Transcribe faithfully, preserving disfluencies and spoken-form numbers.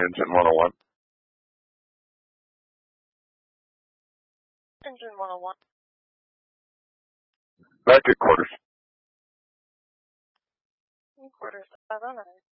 Engine one oh one. Engine one oh one. Back at quarters. Quarters. five oh nine.